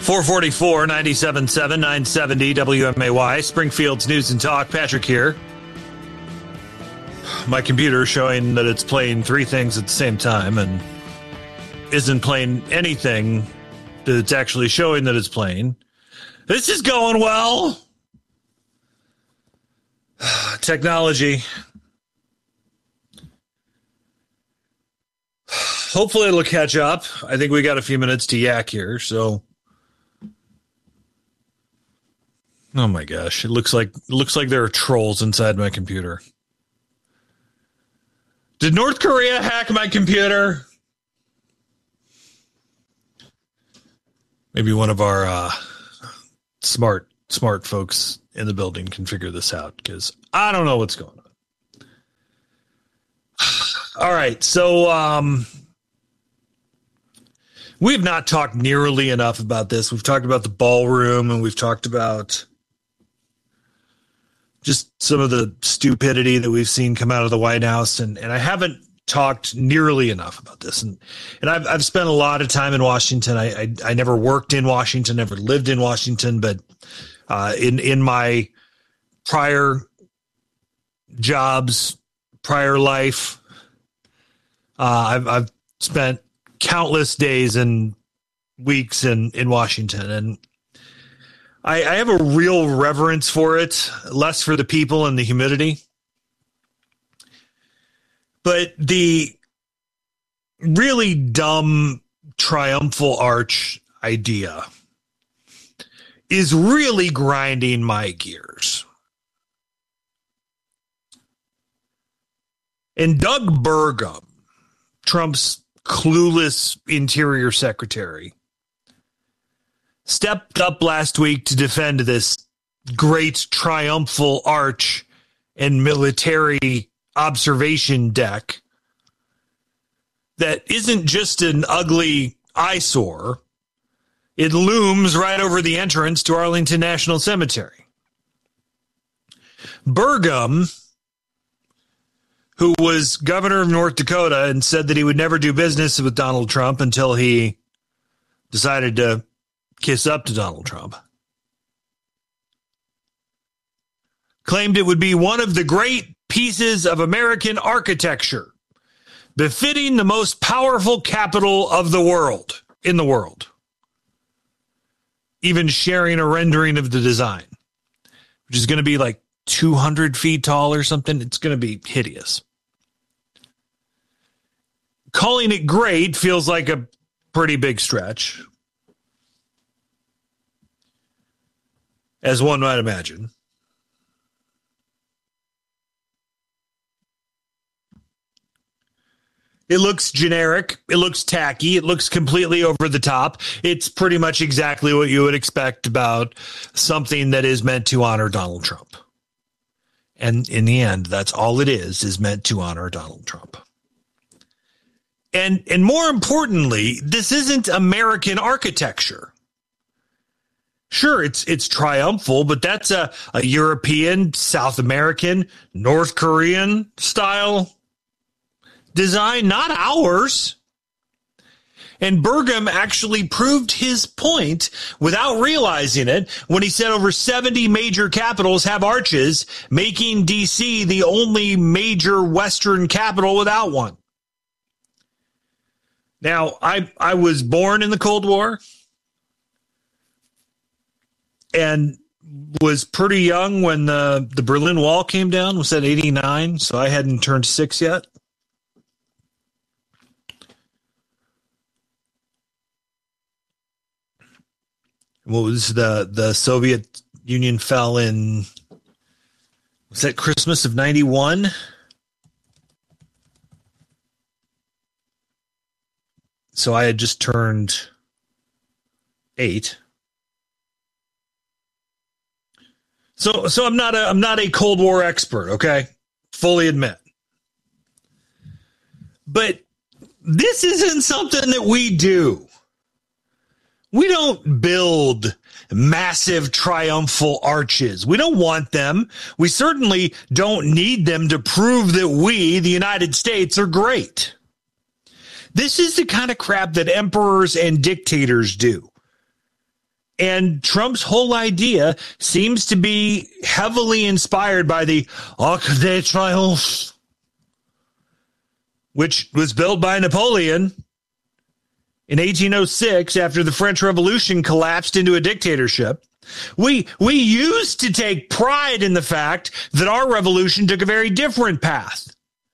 444 97.7 970 WMAY, Springfield's News and Talk. Patrick here. My computer showing that it's playing three things at the same time and isn't playing anything that it's actually showing that it's playing. This is going well. Technology. Hopefully it'll catch up. I think we got a few minutes to yak here, so. Oh my gosh, it looks like there are trolls inside my computer. Did North Korea hack my computer? Maybe one of our smart folks in the building can figure this out, because I don't know what's going on. All right, so we have not talked nearly enough about this. We've talked about the ballroom, and we've talked about just some of the stupidity that we've seen come out of the White House, and I haven't talked nearly enough about this. And I've spent a lot of time in Washington. I never worked in Washington, never lived in Washington, but in my prior jobs, prior life, I've spent countless days and weeks in Washington, and I have a real reverence for it, less for the people and the humidity. But the really dumb triumphal arch idea is really grinding my gears. And Doug Burgum, Trump's clueless interior secretary, stepped up last week to defend this great triumphal arch and military observation deck that isn't just an ugly eyesore. It looms right over the entrance to Arlington National Cemetery. Burgum, who was governor of North Dakota and said that he would never do business with Donald Trump until he decided to kiss up to Donald Trump, claimed it would be one of the great pieces of American architecture, befitting the most powerful capital of the world, in the world, even sharing a rendering of the design, which is going to be like 200 feet tall or something. It's going to be hideous. Calling it great feels like a pretty big stretch, as one might imagine. It looks generic. It looks tacky. It looks completely over the top. It's pretty much exactly what you would expect about something that is meant to honor Donald Trump. And in the end, that's all it is meant to honor Donald Trump. And more importantly, this isn't American architecture. Sure, it's triumphal, but that's a European, South American, North Korean style design, not ours. And Burgum actually proved his point without realizing it when he said over 70 major capitals have arches, making D.C. the only major Western capital without one. Now, I was born in the Cold War and was pretty young when the Berlin Wall came down. Was that 89? So I hadn't turned 6 yet. What was the Soviet Union fell in, was that Christmas of 91? So I had just turned 8. So I'm not a Cold War expert, okay? Fully admit. But this isn't something that we do. We don't build massive triumphal arches. We don't want them. We certainly don't need them to prove that we, the United States, are great. This is the kind of crap that emperors and dictators do. And Trump's whole idea seems to be heavily inspired by the Arc de Triomphe, which was built by Napoleon in 1806 after the French Revolution collapsed into a dictatorship. We used to take pride in the fact that our revolution took a very different path.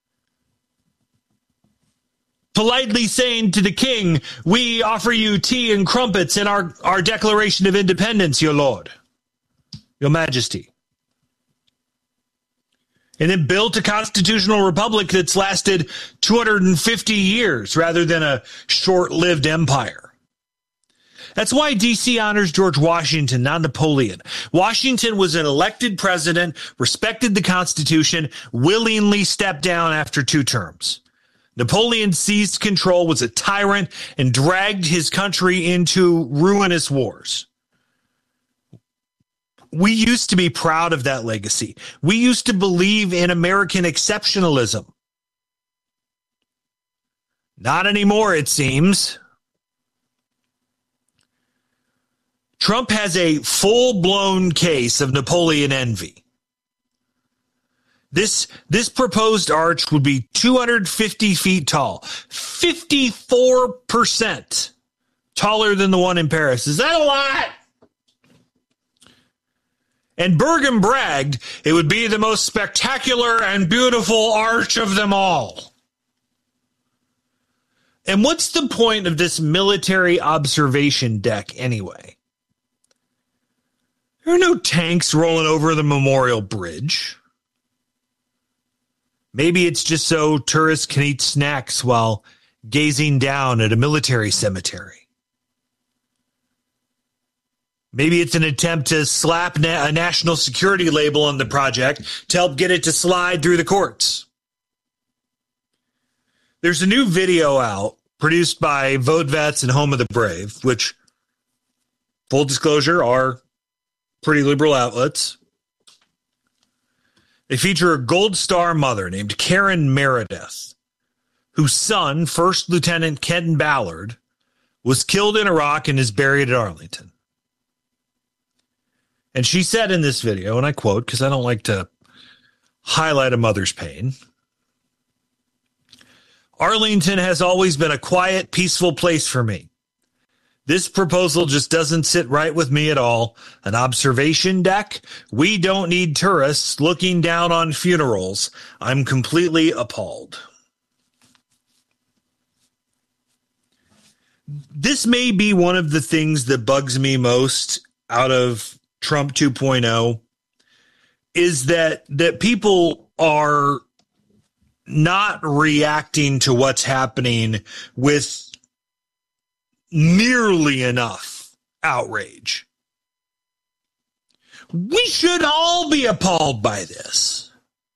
Politely saying to the king, we offer you tea and crumpets in our Declaration of Independence, your lord, your majesty. And then built a constitutional republic that's lasted 250 years rather than a short-lived empire. That's why D.C. honors George Washington, not Napoleon. Washington was an elected president, respected the Constitution, willingly stepped down after 2 terms. Napoleon seized control, was a tyrant, and dragged his country into ruinous wars. We used to be proud of that legacy. We used to believe in American exceptionalism. Not anymore, it seems. Trump has a full-blown case of Napoleon envy. This proposed arch would be 250 feet tall, 54% taller than the one in Paris. Is that a lot? And Bergen bragged it would be the most spectacular and beautiful arch of them all. And what's the point of this military observation deck anyway? There are no tanks rolling over the Memorial Bridge. Maybe it's just so tourists can eat snacks while gazing down at a military cemetery. Maybe it's an attempt to slap a national security label on the project to help get it to slide through the courts. There's a new video out produced by Vote Vets and Home of the Brave, which, full disclosure, are pretty liberal outlets. They feature a Gold Star mother named Karen Meredith, whose son, First Lieutenant Ken Ballard, was killed in Iraq and is buried at Arlington. And she said in this video, and I quote, because I don't like to highlight a mother's pain, Arlington has always been a quiet, peaceful place for me. This proposal just doesn't sit right with me at all. An observation deck? We don't need tourists looking down on funerals. I'm completely appalled. This may be one of the things that bugs me most out of Trump 2.0 is that people are not reacting to what's happening with nearly enough outrage. We should all be appalled by this.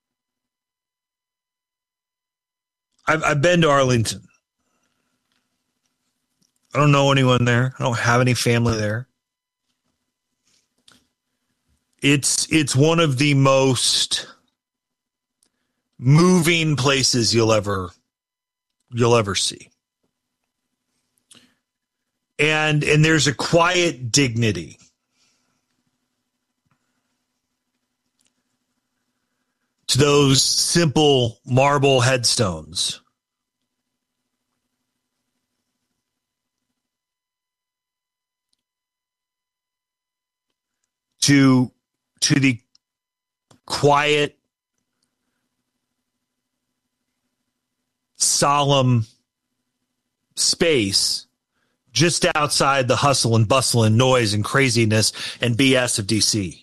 I've been to Arlington. I don't know anyone there. I don't have any family there. It's one of the most moving places you'll ever see. And there's a quiet dignity to those simple marble headstones. To the quiet, solemn space just outside the hustle and bustle and noise and craziness and BS of DC.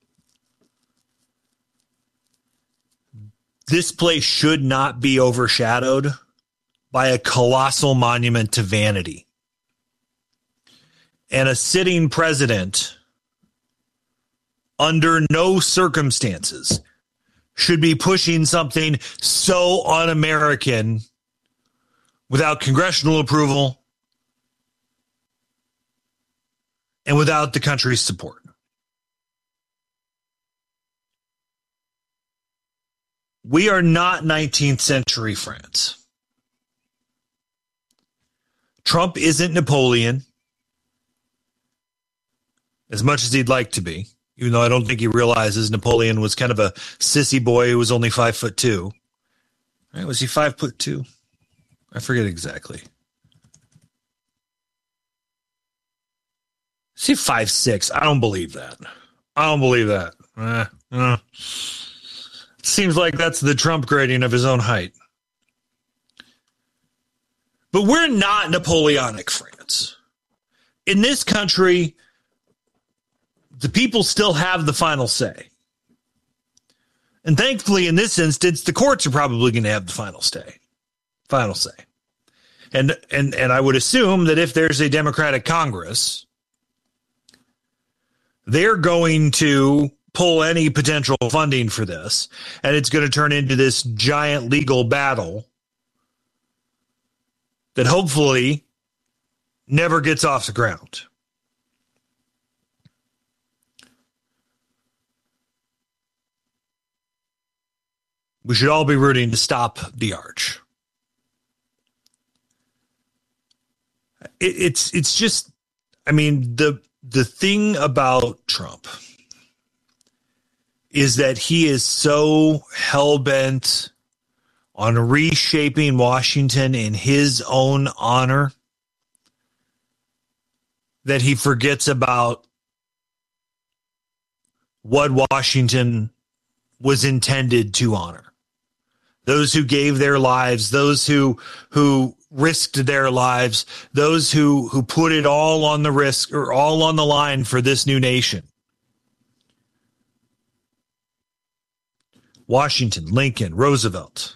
This place should not be overshadowed by a colossal monument to vanity. And a sitting president, under no circumstances, should be pushing something so un-American without congressional approval and without the country's support. We are not 19th century France. Trump isn't Napoleon. as much as he'd like to be, even though I don't think he realizes Napoleon was kind of a sissy boy who was only 5'2". Right? Was he 5'2"? I forget exactly. Is he 5'6"? I don't believe that. Seems like that's the Trump grading of his own height. But we're not Napoleonic France. In this country, the people still have the final say. And thankfully, in this instance, the courts are probably going to have the final say. And I would assume that if there's a Democratic Congress, they're going to pull any potential funding for this, and it's going to turn into this giant legal battle that hopefully never gets off the ground. We should all be rooting to stop the arch. It's just, I mean, the thing about Trump is that he is so hell-bent on reshaping Washington in his own honor that he forgets about what Washington was intended to honor. Those who gave their lives, those who risked their lives, those who put it all on the risk or all on the line for this new nation. Washington, Lincoln, Roosevelt.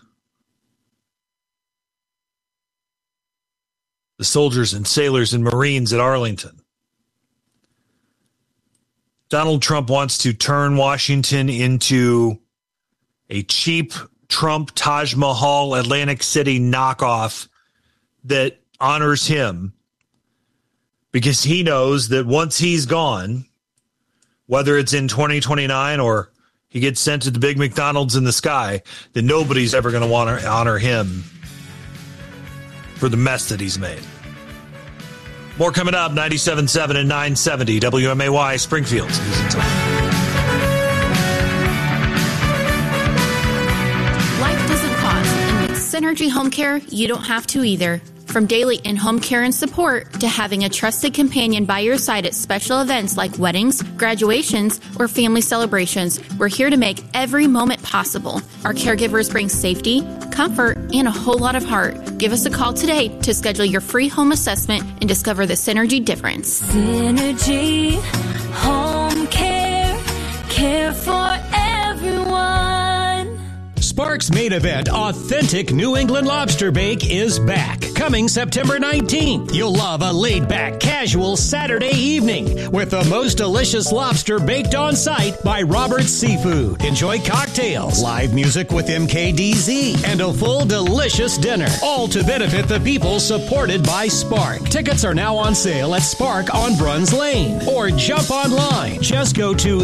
The soldiers and sailors and Marines at Arlington. Donald Trump wants to turn Washington into a cheap Trump Taj Mahal Atlantic City knockoff that honors him because he knows that once he's gone, whether it's in 2029 or he gets sent to the big McDonald's in the sky, that nobody's ever going to want to honor him for the mess that he's made. More coming up, 97.7 and 970 WMAY Springfield's News and Talk. Synergy Home Care, you don't have to either. From daily in-home care and support to having a trusted companion by your side at special events like weddings, graduations, or family celebrations, we're here to make every moment possible. Our caregivers bring safety, comfort, and a whole lot of heart. Give us a call today to schedule your free home assessment and discover the Synergy difference. Synergy Home Care, care for everyone. Sparks' main event, Authentic New England Lobster Bake, is back. Coming September 19th. You'll love a laid-back, casual Saturday evening with the most delicious lobster baked on site by Robert's Seafood. Enjoy cocktails, live music with MKDZ, and a full delicious dinner. All to benefit the people supported by Spark. Tickets are now on sale at Spark on Bruns Lane. Or jump online. Just go to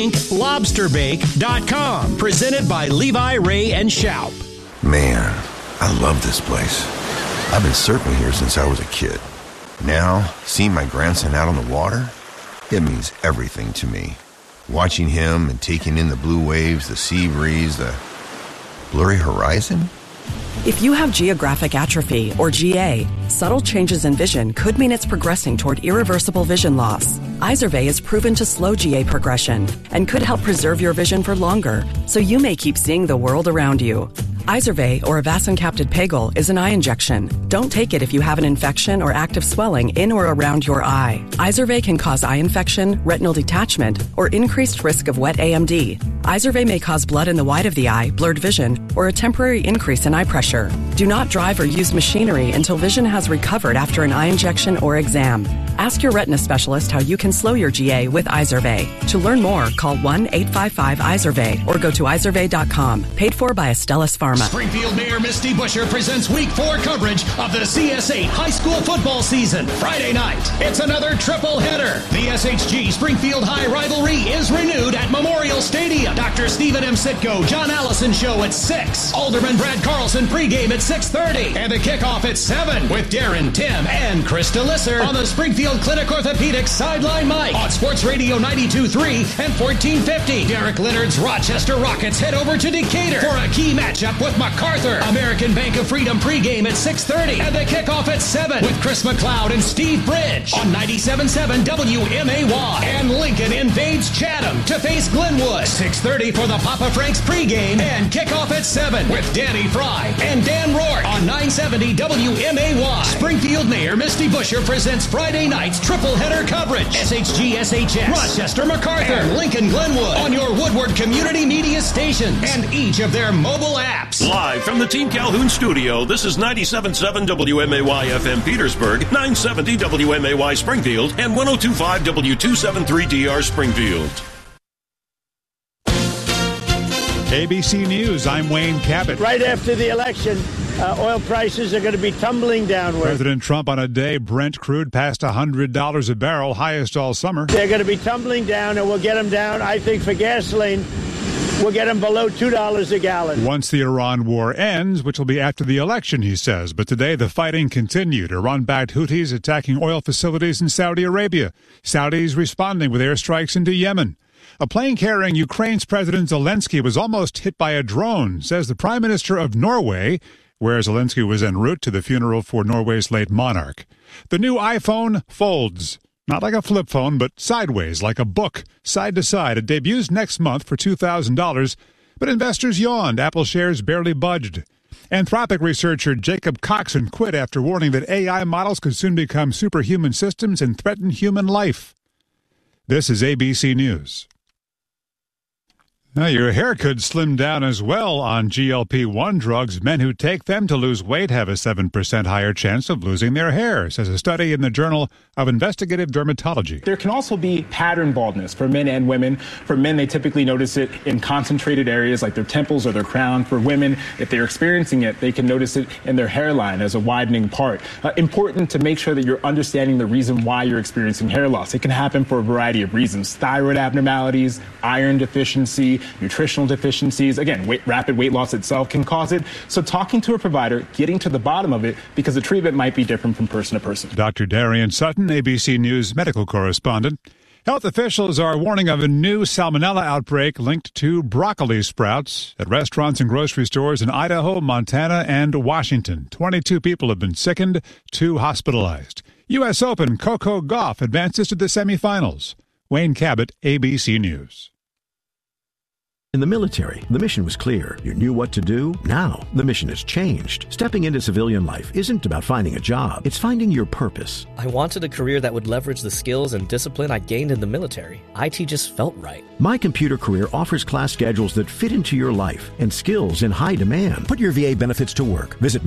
thinklobsterbake.com. Presented by Levi, Ray, and Shoup. Man, I love this place. I've been surfing here since I was a kid. Now, seeing my grandson out on the water, it means everything to me. Watching him and taking in the blue waves, the sea breeze, the blurry horizon. If you have geographic atrophy, or GA, subtle changes in vision could mean it's progressing toward irreversible vision loss. Izervay is proven to slow GA progression and could help preserve your vision for longer, so you may keep seeing the world around you. Izervay, or avacincaptad pegol, is an eye injection. Don't take it if you have an infection or active swelling in or around your eye. Izervay can cause eye infection, retinal detachment, or increased risk of wet AMD. Izervay may cause blood in the white of the eye, blurred vision, or a temporary increase in eye pressure. Do not drive or use machinery until vision has recovered after an eye injection or exam. Ask your retina specialist how you can slow your GA with Izervay. To learn more, call 1-855-IZERVAY or go to izervay.com. Paid for by Astellas Pharma. Springfield Mayor Misty Buscher presents Week 4 coverage of the CS8 high school football season. Friday night, it's another triple header. The SHG Springfield High rivalry is renewed at Memorial Stadium. Dr. Stephen M. Sitko, John Allison show at 6. Alderman Brad Carlson pregame at 6:30. And the kickoff at 7 with Darren, Tim, and Krista Lisser on the Springfield Mayo Clinic Orthopedics Sideline Mike on Sports Radio 92.3 and 1450. Derek Leonard's Rochester Rockets head over to Decatur for a key matchup with MacArthur. American Bank of Freedom pregame at 6:30 and they kick off at 7 with Chris McLeod and Steve Bridge on 97.7 WMAY. And Lincoln invades Chatham to face Glenwood. 6:30 for the Papa Frank's pregame and kickoff at 7 with Danny Fry and Dan Rourke on 970 WMAY. Springfield Mayor Misty Busher presents Friday night's triple header coverage. SHG SHS, Rochester MacArthur, and Lincoln Glenwood on your Woodward Community Media stations and each of their mobile apps. Live from the Team Calhoun studio, this is 97.7 WMAY FM Petersburg, 970 WMAY Springfield, and 102.5 W273DR Springfield. ABC News, I'm Wayne Cabot. Right after the election, oil prices are going to be tumbling downward. President Trump on a day Brent crude passed $100 a barrel, highest all summer. They're going to be tumbling down, and we'll get them down, I think, for gasoline. We'll get them below $2 a gallon. Once the Iran war ends, which will be after the election, he says. But today the fighting continued. Iran-backed Houthis attacking oil facilities in Saudi Arabia. Saudis responding with airstrikes into Yemen. A plane carrying Ukraine's President Zelensky was almost hit by a drone, says the Prime Minister of Norway, where Zelensky was en route to the funeral for Norway's late monarch. The new iPhone folds. Not like a flip phone, but sideways, like a book, side to side. It debuts next month for $2,000, but investors yawned. Apple shares barely budged. Anthropic researcher Jacob Coxon quit after warning that AI models could soon become superhuman systems and threaten human life. This is ABC News. Now, your hair could slim down as well on GLP-1 drugs. Men who take them to lose weight have a 7% higher chance of losing their hair, says a study in the Journal of Investigative Dermatology. There can also be pattern baldness for men and women. For men, they typically notice it in concentrated areas like their temples or their crown. For women, if they're experiencing it, they can notice it in their hairline as a widening part. Important to make sure that you're understanding the reason why you're experiencing hair loss. It can happen for a variety of reasons: thyroid abnormalities, iron deficiency, nutritional deficiencies. Again, rapid weight loss itself can cause it. So talking to a provider, getting to the bottom of it, because the treatment might be different from person to person. Dr. Darian Sutton, ABC News medical correspondent. Health officials are warning of a new salmonella outbreak linked to broccoli sprouts at restaurants and grocery stores in Idaho, Montana, and Washington. 22 people have been sickened, 2 hospitalized. U.S. Open, Coco Gauff advances to the semifinals. Wayne Cabot, ABC News. In the military, the mission was clear. You knew what to do. Now, the mission has changed. Stepping into civilian life isn't about finding a job. It's finding your purpose. I wanted a career that would leverage the skills and discipline I gained in the military. IT just felt right. My Computer Career offers class schedules that fit into your life and skills in high demand. Put your VA benefits to work. Visit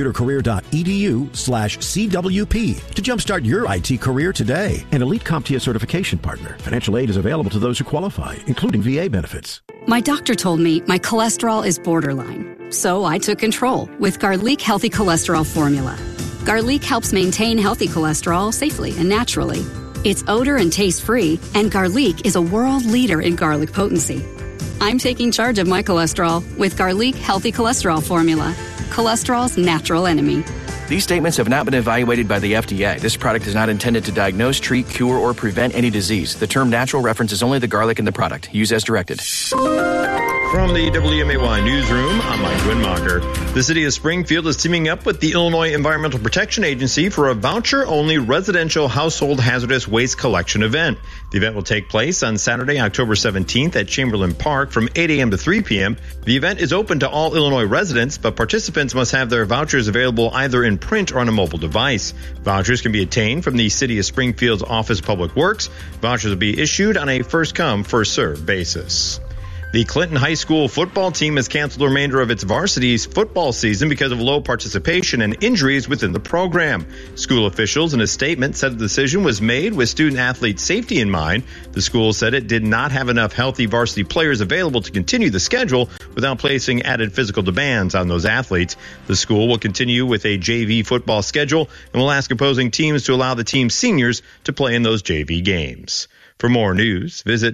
mycomputercareer.edu/CWP to jumpstart your IT career today. An elite CompTIA certification partner. Financial aid is available to those who qualify, including VA benefits. My doctor told me my cholesterol is borderline, so I took control with Garlic Healthy Cholesterol Formula. Garlic helps maintain healthy cholesterol safely and naturally. It's odor and taste-free, and Garlic is a world leader in garlic potency. I'm taking charge of my cholesterol with Garlic Healthy Cholesterol Formula, cholesterol's natural enemy. These statements have not been evaluated by the FDA. This product is not intended to diagnose, treat, cure, or prevent any disease. The term natural references only the garlic in the product. Use as directed. From the WMAY newsroom, I'm Mike Winmacher. The city of Springfield is teaming up with the Illinois Environmental Protection Agency for a voucher-only residential household hazardous waste collection event. The event will take place on Saturday, October 17th at Chamberlain Park from 8 a.m. to 3 p.m. The event is open to all Illinois residents, but participants must have their vouchers available either in print or on a mobile device. Vouchers can be obtained from the City of Springfield's Office of Public Works. Vouchers will be issued on a first-come, first-served basis. The Clinton High School football team has canceled the remainder of its varsity's football season because of low participation and injuries within the program. School officials in a statement said the decision was made with student-athlete safety in mind. The school said it did not have enough healthy varsity players available to continue the schedule without placing added physical demands on those athletes. The school will continue with a JV football schedule and will ask opposing teams to allow the team's seniors to play in those JV games. For more news, visit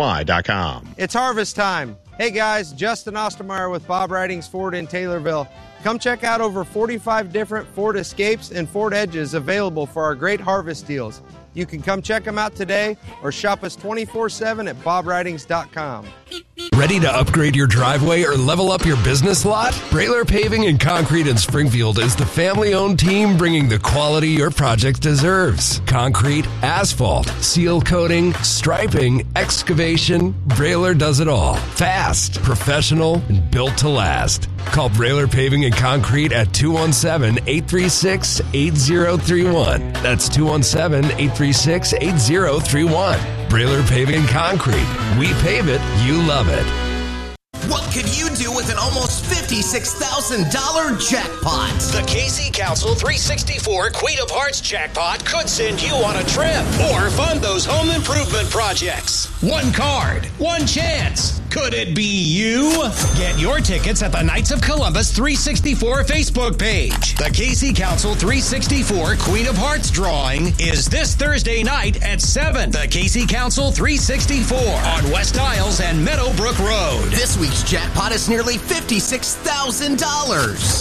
WMAY.com. It's harvest time. Hey guys, Justin Ostermeyer with Bob Ridings Ford in Taylorville. Come check out over 45 different Ford Escapes and Ford Edges available for our great harvest deals. You can come check them out today or shop us 24/7 at bobridings.com. Ready to upgrade your driveway or level up your business lot? Brailer Paving and Concrete in Springfield is the family-owned team bringing the quality your project deserves. Concrete, asphalt, seal coating, striping, excavation, Brailer does it all. Fast, professional, and built to last. Call Brailer Paving and Concrete at 217-836-8031. That's 217-836-8031. Brailer Paving and Concrete. We pave it, you love it. What could you do with an almost $56,000 jackpot? The KC Council 364 Queen of Hearts jackpot could send you on a trip or fund those home improvement projects. One card, one chance. Could it be you? Get your tickets at the Knights of Columbus 364 Facebook page. The KC Council 364 Queen of Hearts drawing is this Thursday night at 7. The KC Council 364 on West Isles and Meadowbrook Road. This week's jackpot is nearly $56,000.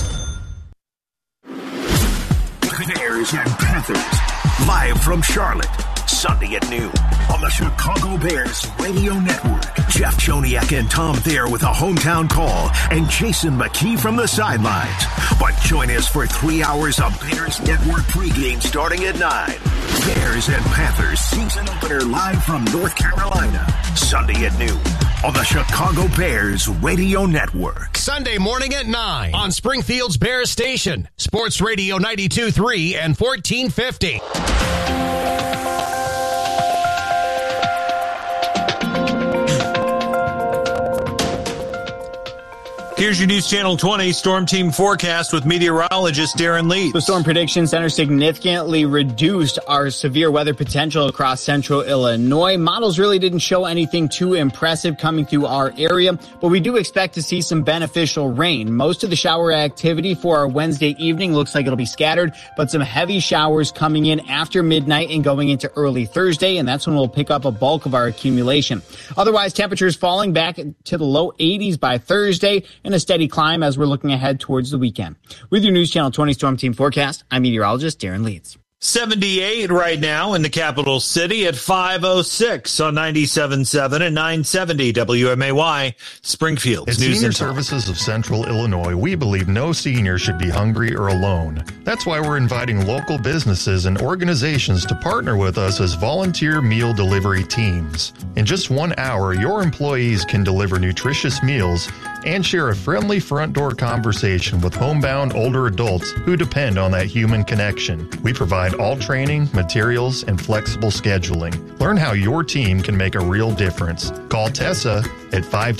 Bears and Panthers, live from Charlotte, Sunday at noon on the Chicago Bears Radio Network. Jeff Joniak and Tom Thayer with a hometown call and Jason McKee from the sidelines. But join us for 3 hours of Bears Network pregame starting at 9. Bears and Panthers season opener live from North Carolina, Sunday at noon on the Chicago Bears Radio Network. Sunday morning at 9 on Springfield's Bears Station, Sports Radio 92.3 and 1450. Here's your News Channel 20 Storm Team forecast with meteorologist Darren Leeds. The Storm Prediction Center significantly reduced our severe weather potential across central Illinois. Models really didn't show anything too impressive coming through our area, but we do expect to see some beneficial rain. Most of the shower activity for our Wednesday evening looks like it'll be scattered, but some heavy showers coming in after midnight and going into early Thursday, and that's when we'll pick up a bulk of our accumulation. Otherwise, temperatures falling back to the low 80s by Thursday, and a steady climb as we're looking ahead towards the weekend. With your News Channel 20 Storm Team forecast, I'm meteorologist Darren Leeds. 78 right now in the capital city at 506 on 97.7 and 970 WMAY, Springfield. At Senior Services of Central Illinois, we believe no senior should be hungry or alone. That's why we're inviting local businesses and organizations to partner with us as volunteer meal delivery teams. In just 1 hour, your employees can deliver nutritious meals and share a friendly front door conversation with homebound older adults who depend on that human connection. We provide all training, materials, and flexible scheduling. Learn how your team can make a real difference. Call Tessa at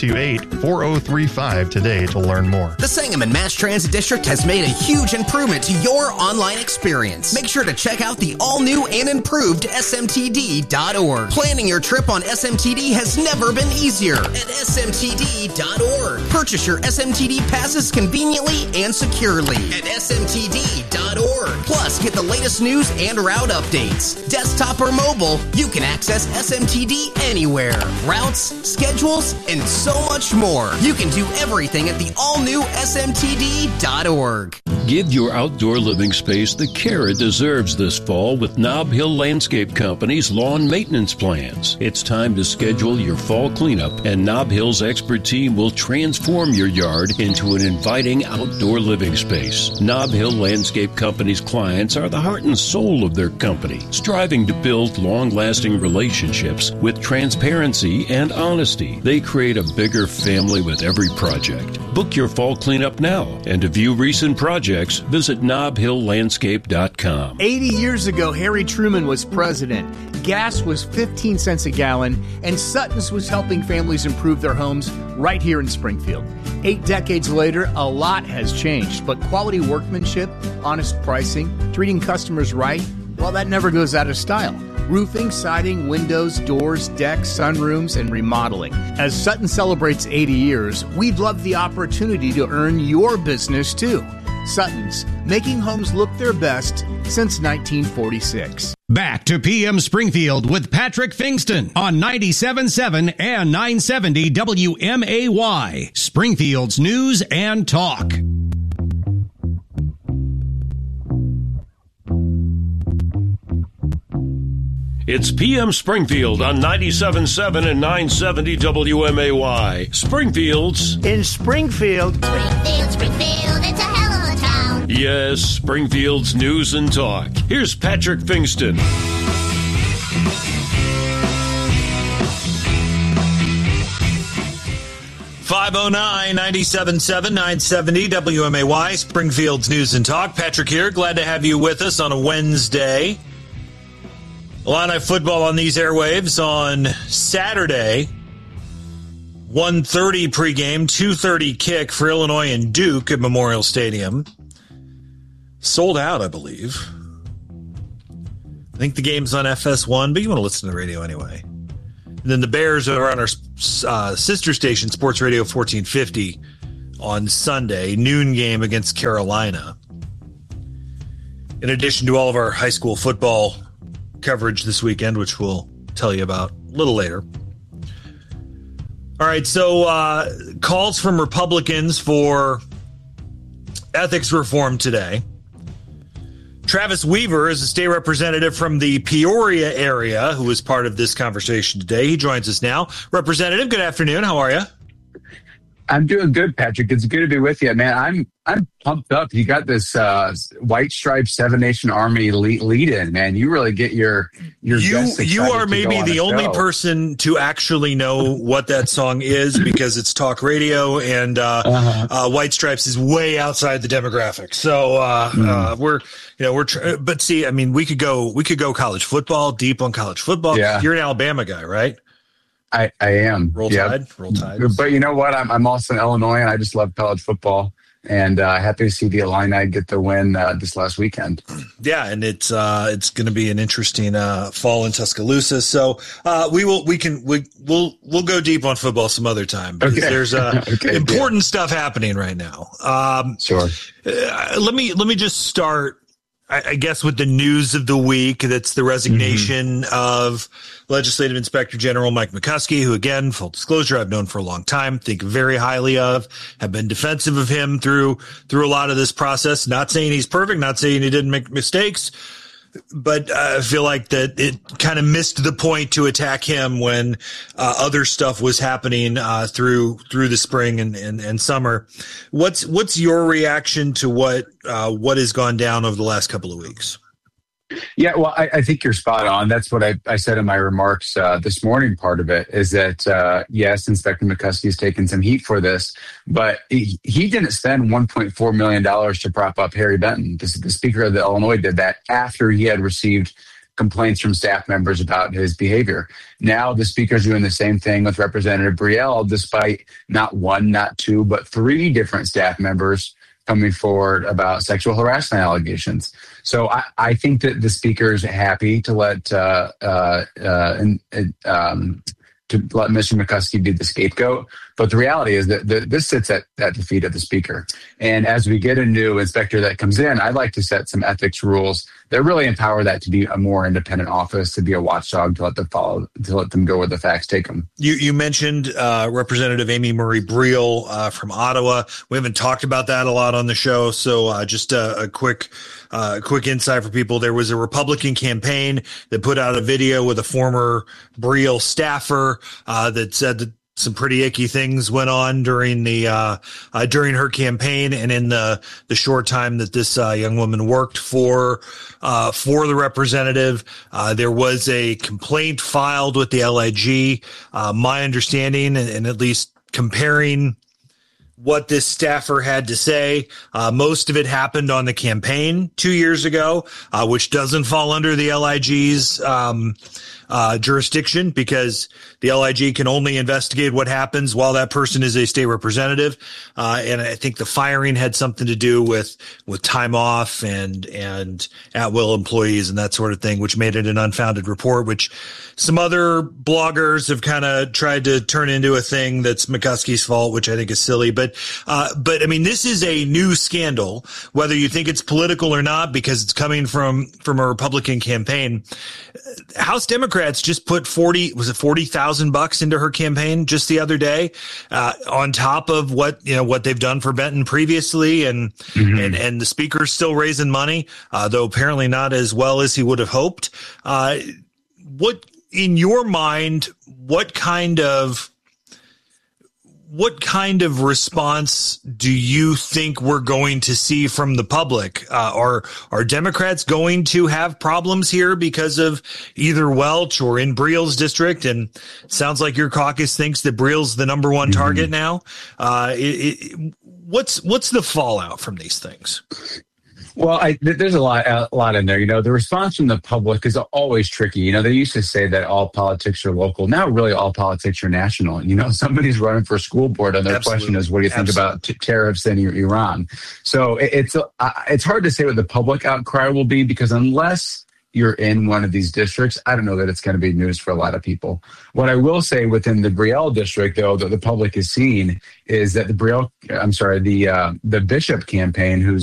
528-4035 today to learn more. The Sangamon Mass Transit District has made a huge improvement to your online experience. Make sure to check out the all-new and improved smtd.org. Planning your trip on SMTD has never been easier at smtd.org. Purchase your SMTD passes conveniently and securely at smtd.org. Plus, get the latest news and route updates. Desktop or mobile, you can access SMTD anywhere. Routes, schedules, and so much more. You can do everything at the all-new smtd.org. Give your outdoor living space the care it deserves this fall with Nob Hill Landscape Company's lawn maintenance plans. It's time to schedule your fall cleanup, and Nob Hill's expert team will transform your yard into an inviting outdoor living space. Nob Hill Landscape Company's clients are the heart and soul of their company, striving to build long-lasting relationships with transparency and honesty. They create a bigger family with every project. Book your fall cleanup now, and to view recent projects, visit knobhilllandscape.com. 80 years ago, Harry Truman was president. Gas was 15 cents a gallon, and Sutton's was helping families improve their homes right here in Springfield. 8 decades later, a lot has changed, but quality workmanship, honest pricing, treating customers right, well, that never goes out of style. Roofing, siding, windows, doors, decks, sunrooms, and remodeling. As Sutton celebrates 80 years, we'd love the opportunity to earn your business too. Sutton's, making homes look their best since 1946. Back to PM Springfield with Patrick Fingston on 97.7 and 970 WMAY, Springfield's News and Talk. It's PM Springfield on 97.7 and 970 WMAY. Springfield's In Springfield. Springfield, it's a hell of a town. Yes, Springfield's news and talk. Here's Patrick Fingston. 509-97.7, 970 WMAY, Springfield's News and Talk. Patrick here. Glad to have you with us on a Wednesday. Illini football on these airwaves on Saturday. 1:30 pregame, 2:30 kick for Illinois and Duke at Memorial Stadium. Sold out, I believe. I think the game's on FS1, but you want to listen to the radio anyway. And then the Bears are on our sister station, Sports Radio 1450, on Sunday, noon game against Carolina. In addition to all of our high school football coverage this weekend, which we'll tell you about a little later. All right, so calls from Republicans for ethics reform today. Travis Weaver is a state representative from the Peoria area who was part of this conversation today. He joins us now. Representative, good afternoon. How are you? I'm doing good, Patrick. It's good to be with you, man. I'm pumped up. You got this White Stripes Seven Nation Army lead in, man. You really get your you are maybe the only person to actually know what that song is because it's talk radio and White Stripes is way outside the demographic. So but see, I mean, we could go college football, deep on college football. Yeah. You're an Alabama guy, right? I am. Roll Tide. But you know what? I'm also in Illinois, and I just love college football. And happy to see the Illini get the win this last weekend. Yeah, and it's going to be an interesting fall in Tuscaloosa. So we'll go deep on football some other time because there's important stuff happening right now. Sure. Let me just start, I guess, with the news of the week. That's the resignation of Legislative Inspector General Mike McCuskey, who, again, full disclosure, I've known for a long time, think very highly of, have been defensive of him through a lot of this process. Not saying he's perfect, not saying he didn't make mistakes, but I feel like that it kind of missed the point to attack him when other stuff was happening through the spring and summer. What's your reaction to what has gone down over the last couple of weeks? Yeah, well, I think you're spot on. That's what I said in my remarks this morning. Part of it is that, yes, Inspector McCuskey has taken some heat for this, but he didn't spend $1.4 million to prop up Harry Benton. The Speaker of the Illinois did that after he had received complaints from staff members about his behavior. Now the Speaker's doing the same thing with Representative Brielle, despite not one, not two, but three different staff members coming forward about sexual harassment allegations. So I think that the Speaker is happy to let Mr. McCuskey be the scapegoat. But the reality is that this sits at the feet of the Speaker. And as we get a new inspector that comes in, I'd like to set some ethics rules that really empower that to be a more independent office, to be a watchdog, to let them go where the facts take them. You mentioned Representative Amy Murray Brielle from Ottawa. We haven't talked about that a lot on the show, so just a quick insight for people. There was a Republican campaign that put out a video with a former Brielle staffer that said that some pretty icky things went on during her campaign and in the short time that this young woman worked for the representative. There was a complaint filed with the LIG. My understanding, and at least comparing what this staffer had to say, most of it happened on the campaign 2 years ago, which doesn't fall under the LIG's jurisdiction because the LIG can only investigate what happens while that person is a state representative. And I think the firing had something to do with time off and at-will employees and that sort of thing, which made it an unfounded report, which some other bloggers have kind of tried to turn into a thing that's McCuskey's fault, which I think is silly. But I mean, this is a new scandal, whether you think it's political or not, because it's coming from a Republican campaign. House Democrats just put $40,000 into her campaign just the other day, on top of what they've done for Benton previously, and the Speaker's still raising money, though apparently not as well as he would have hoped. in your mind, what kind of response do you think we're going to see from the public? Are Democrats going to have problems here because of either Welch or in Briel's district? And it sounds like your caucus thinks that Briel's the number one target now. What's the fallout from these things? Well, there's a lot in there. The response from the public is always tricky. They used to say that all politics are local. Now, really, all politics are national. Somebody's running for school board, and their question is, "What do you think about tariffs in Iran?" So it's hard to say what the public outcry will be, because unless you're in one of these districts, I don't know that it's going to be news for a lot of people. What I will say within the Briel district, though, that the public is seeing is that the Bishop campaign, who's